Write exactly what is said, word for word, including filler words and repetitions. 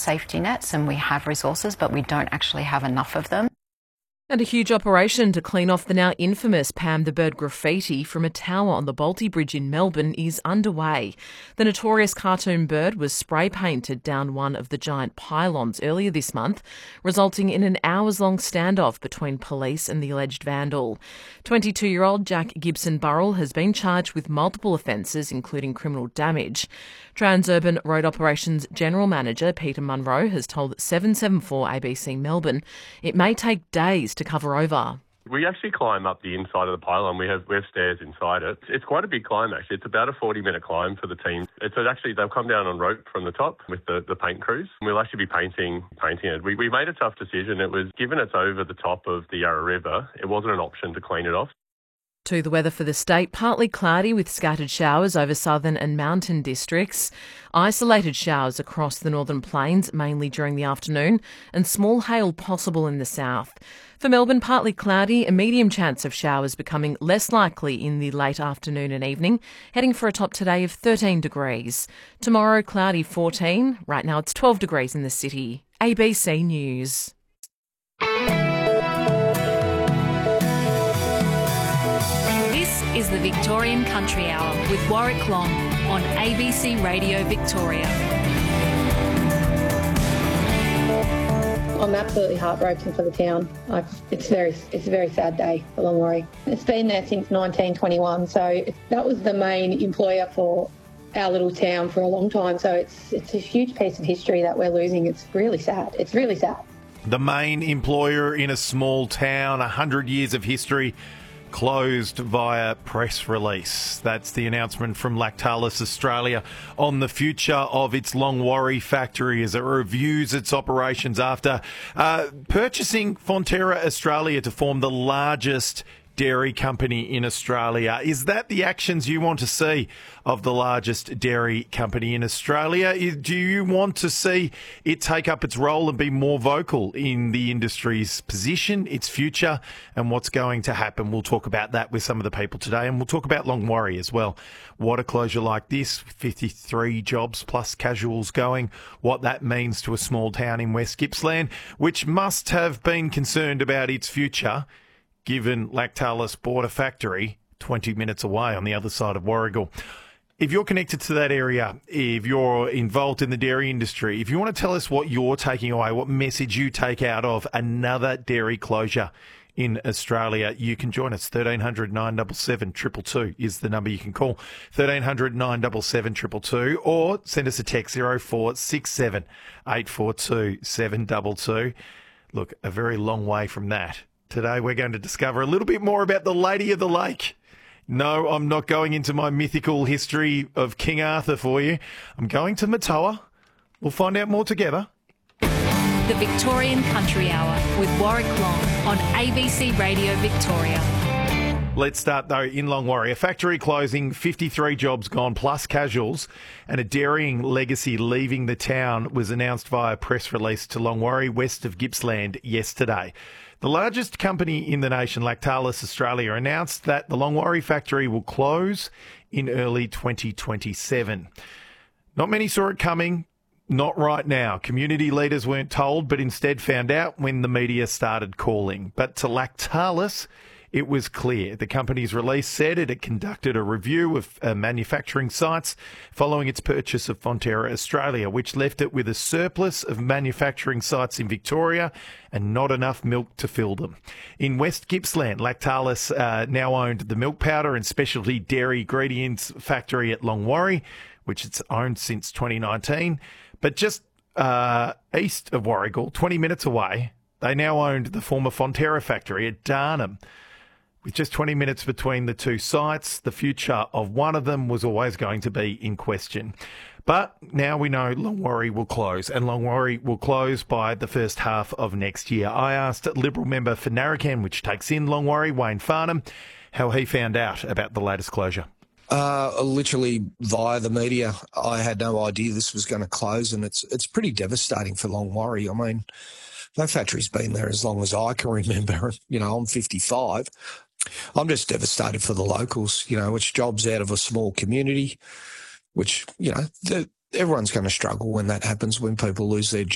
safety nets and we have resources, but we don't actually have enough of them. And a huge operation to clean off the now infamous Pam the Bird graffiti from a tower on the Bolte Bridge in Melbourne is underway. The notorious cartoon bird was spray painted down one of the giant pylons earlier this month, resulting in an hours-long standoff between police and the alleged vandal. twenty-two-year-old Jack Gibson Burrell has been charged with multiple offences, including criminal damage. Transurban Road Operations General Manager Peter Munro has told seven seventy-four A B C Melbourne it may take days to cover over. We actually climb up the inside of the pylon. We have we have stairs inside it. It's quite a big climb, actually. It's about a forty-minute climb for the team. It's actually, they'll come down on rope from the top with the, the paint crews. We'll actually be painting painting it. We, we made a tough decision. It was, given it's over the top of the Yarra River, it wasn't an option to clean it off. To the weather for the state, partly cloudy with scattered showers over southern and mountain districts, isolated showers across the northern plains, mainly during the afternoon, and small hail possible in the south. For Melbourne, partly cloudy, a medium chance of showers becoming less likely in the late afternoon and evening, heading for a top today of thirteen degrees. Tomorrow, cloudy fourteen. Right now it's twelve degrees in the city. A B C News. Is the Victorian Country Hour with Warwick Long on A B C Radio Victoria. I'm absolutely heartbroken for the town. Like, it's very, it's a very sad day for Longwarry. It's been there since nineteen twenty-one, so that was the main employer for our little town for a long time. So it's it's a huge piece of history that we're losing. It's really sad. It's really sad. The main employer in a small town, one hundred years of history, closed via press release. That's the announcement from Lactalis Australia on the future of its Longwarry factory as it reviews its operations after uh, purchasing Fonterra Australia to form the largest dairy company in Australia. Is that the actions you want to see of the largest dairy company in Australia? Do you want to see it take up its role and be more vocal in the industry's position, its future, and what's going to happen? We'll talk about that with some of the people today, and we'll talk about Longwarry as well. What a closure like this, fifty-three jobs plus casuals going, what that means to a small town in West Gippsland, which must have been concerned about its future, given Lactalis bought a factory twenty minutes away on the other side of Warragul. If you're connected to that area, if you're involved in the dairy industry, if you want to tell us what you're taking away, what message you take out of another dairy closure in Australia, you can join us. thirteen hundred nine seven seven two two two is the number you can call. thirteen hundred nine seven seven two two two, or send us a text zero four six seven eight four two seven two two. Look, a very long way from that. Today we're going to discover a little bit more about the Lady of the Lake. No, I'm not going into my mythical history of King Arthur for you. I'm going to Matoa. We'll find out more together. The Victorian Country Hour with Warwick Long on A B C Radio Victoria. Let's start, though, in Longwarry. A factory closing, fifty-three jobs gone, plus casuals, and a dairying legacy leaving the town was announced via press release to Longwarry, west of Gippsland, yesterday. The largest company in the nation, Lactalis Australia, announced that the Longwarry factory will close in early twenty twenty-seven. Not many saw it coming. Not right now. Community leaders weren't told, but instead found out when the media started calling. But to Lactalis, it was clear. The company's release said it had conducted a review of uh, manufacturing sites following its purchase of Fonterra Australia, which left it with a surplus of manufacturing sites in Victoria and not enough milk to fill them. In West Gippsland, Lactalis uh, now owned the milk powder and specialty dairy ingredients factory at Longwarry, which it's owned since twenty nineteen. But just uh, east of Warragul, twenty minutes away, they now owned the former Fonterra factory at Darnham. With just twenty minutes between the two sites, the future of one of them was always going to be in question. But now we know Longwarry will close, and Longwarry will close by the first half of next year. I asked Liberal member for Narrabeen, which takes in Longwarry, Wayne Farnham, how he found out about the latest closure. Uh, literally via the media. I had no idea this was going to close, and it's it's pretty devastating for Longwarry. I mean, that factory's been there as long as I can remember. You know, I'm fifty-five. I'm just devastated for the locals. You know, it's jobs out of a small community, which, you know, everyone's going to struggle when that happens, when people lose their jobs.